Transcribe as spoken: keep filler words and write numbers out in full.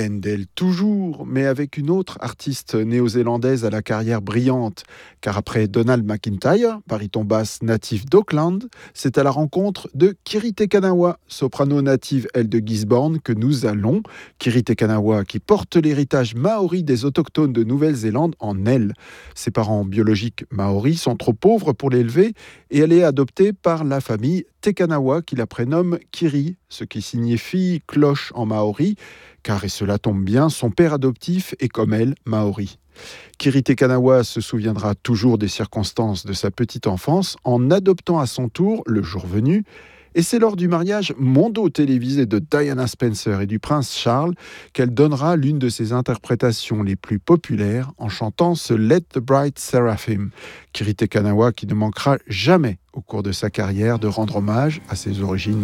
haine d'elle toujours, mais avec une autre artiste néo-zélandaise à la carrière brillante. Car après Donald McIntyre, baryton basse natif d'Auckland, c'est à la rencontre de Kiri Te Kanawa, soprano native elle de Gisborne, que nous allons. Kiri Te Kanawa qui porte l'héritage maori des autochtones de Nouvelle-Zélande en elle. Ses parents biologiques maoris sont trop pauvres pour l'élever et elle est adoptée par la famille Te Kanawa qui la prénomme Kiri, ce qui signifie cloche en maori, car, et cela tombe bien, son père adoptif est comme elle, maori. Kiri Te Kanawa se souviendra toujours des circonstances de sa petite enfance en adoptant à son tour, le jour venu, et c'est lors du mariage mondo-télévisé de Diana Spencer et du prince Charles qu'elle donnera l'une de ses interprétations les plus populaires en chantant ce Let the Bright Seraphim. Kiri Te Kanawa qui ne manquera jamais au cours de sa carrière de rendre hommage à ses origines